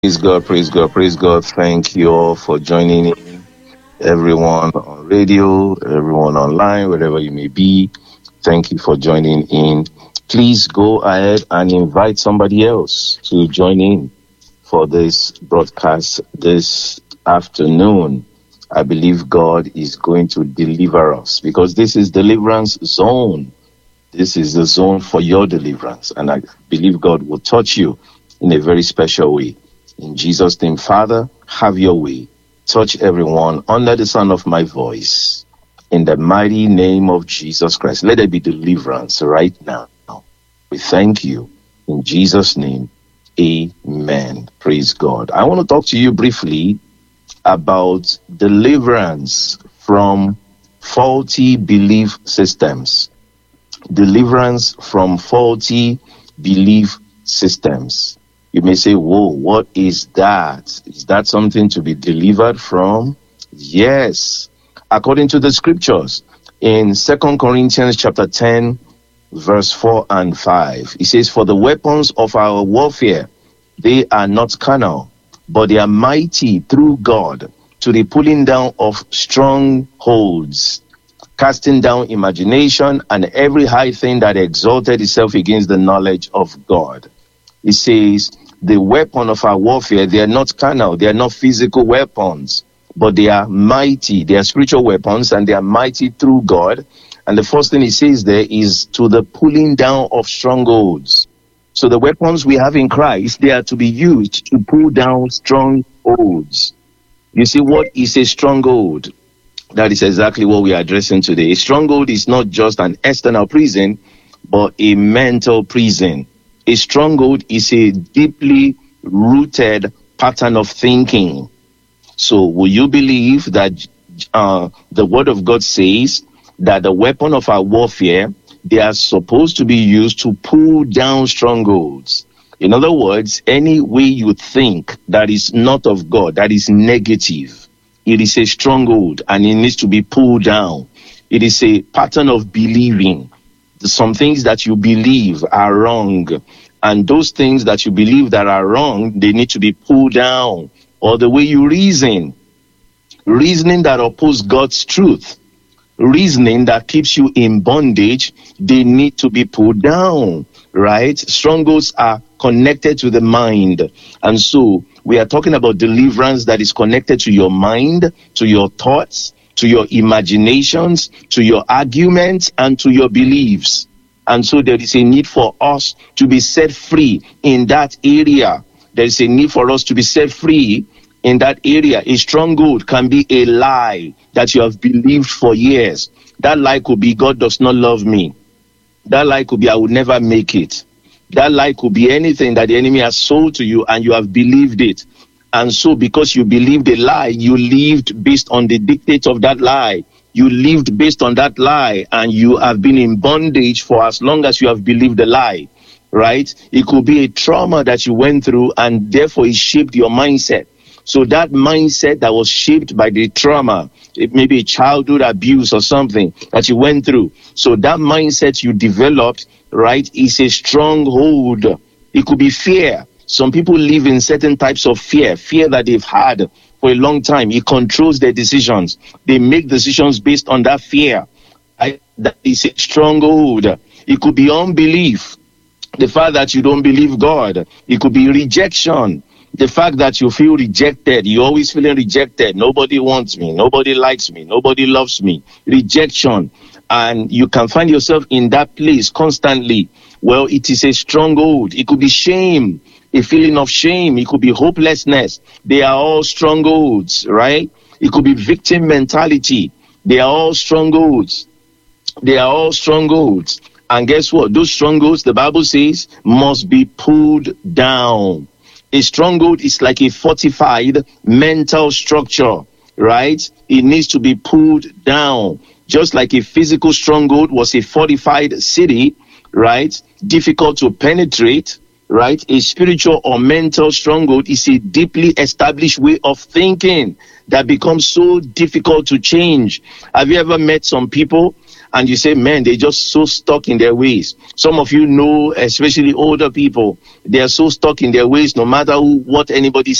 Praise God, praise God, praise God. Thank you all for joining in. Everyone on radio, everyone online, wherever you may be. Thank you for joining in. Please go ahead and invite somebody else to join in for this broadcast this afternoon. I believe God is going to deliver us because this is deliverance zone. This is the zone for your deliverance. And I believe God will touch you in a very special way. In Jesus' name, Father, have your way. Touch everyone under the sound of my voice. In the mighty name of Jesus Christ, let there be deliverance right now. We thank you. In Jesus' name, amen. Praise God. I want to talk to you briefly about deliverance from faulty belief systems. Deliverance from faulty belief systems. You may say, whoa, what is that? Is that something to be delivered from? Yes. According to the scriptures, in 2 Corinthians chapter 10, verse 4 and 5, it says, for the weapons of our warfare, they are not carnal, but they are mighty through God to the pulling down of strongholds, casting down imagination and every high thing that exalted itself against the knowledge of God. It says, the weapon of our warfare, they are not carnal, they are not physical weapons, but they are mighty, they are spiritual weapons, and they are mighty through God. And the first thing it says there is to the pulling down of strongholds. So the weapons we have in Christ, they are to be used to pull down strongholds. You see, what is a stronghold? That is exactly what we are addressing today. A stronghold is not just an external prison, but a mental prison. A stronghold is a deeply rooted pattern of thinking. So will you believe that the word of God says that the weapon of our warfare, they are supposed to be used to pull down strongholds? In other words, any way you think that is not of God, that is negative, it is a stronghold and it needs to be pulled down. It is a pattern of believing. Some things that you believe are wrong, and those things that you believe that are wrong, they need to be pulled down. Or the way you reasoning that oppose God's truth, reasoning that keeps you in bondage, they need to be pulled down, right? Strongholds are connected to the mind. And so we are talking about deliverance that is connected to your mind, to your thoughts, to your imaginations, to your arguments, and to your beliefs. And so there is a need for us to be set free in that area. There is a need for us to be set free in that area. A stronghold can be a lie that you have believed for years. That lie could be, God does not love me. That lie could be, I will never make it. That lie could be anything that the enemy has sold to you and you have believed it. And so because you believed a lie, you lived based on the dictates of that lie. You lived based on that lie, and you have been in bondage for as long as you have believed the lie, right? It could be a trauma that you went through, and therefore it shaped your mindset. So that mindset that was shaped by the trauma, it may be a childhood abuse or something that you went through. So that mindset you developed, right, is a stronghold. It could be fear. Some people live in certain types of fear that they've had for a long time. It controls their decisions. They make decisions based on that fear. That is a stronghold. It could be unbelief. The fact that you don't believe God. It could be rejection. The fact that you feel rejected. You're always feeling rejected. Nobody wants me. Nobody likes me. Nobody loves me. Rejection. And you can find yourself in that place constantly. Well, it is a stronghold. It could be shame. A feeling of shame. It could be hopelessness. They are all strongholds, right? It could be victim mentality. They are all strongholds. They are all strongholds. And guess what? Those strongholds, the Bible says, must be pulled down. A stronghold is like a fortified mental structure, right? It needs to be pulled down. Just like a physical stronghold was a fortified city, right? Difficult to penetrate. Right? A spiritual or mental stronghold is a deeply established way of thinking that becomes so difficult to change. Have you ever met some people and you say, man, they're just so stuck in their ways. Some of you know, especially older people, they are so stuck in their ways, no matter what anybody